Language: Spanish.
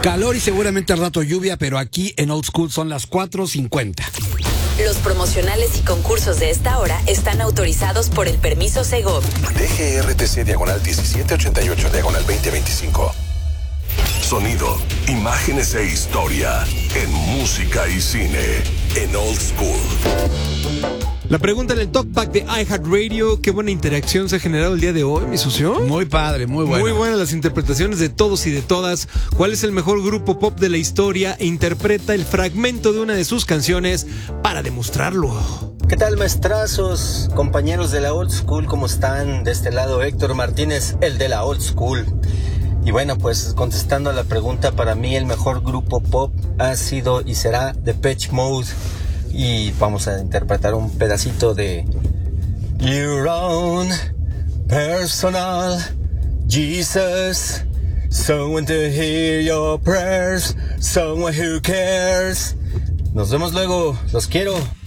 Calor y seguramente al rato lluvia, pero aquí en Old School son las 4:50. Los promocionales y concursos de esta hora están autorizados por el permiso Segov. DGRTC /1788/2025. Sonido, imágenes e historia en música y cine en Old School. La pregunta en el Talk Back de iHeartRadio, qué buena interacción se ha generado el día de hoy, mi socio. Muy padre, muy bueno. Muy buenas las interpretaciones de todos y de todas. ¿Cuál es el mejor grupo pop de la historia? E interpreta el fragmento de una de sus canciones para demostrarlo. ¿Qué tal, maestrazos, compañeros de la Old School? ¿Cómo están? De este lado, Héctor Martínez, el de la Old School. Y bueno, pues contestando a la pregunta, para mí el mejor grupo pop ha sido y será Depeche Mode. Y vamos a interpretar un pedacito de Your Own Personal Jesus, someone to hear your prayers, someone who cares. Nos vemos luego, los quiero.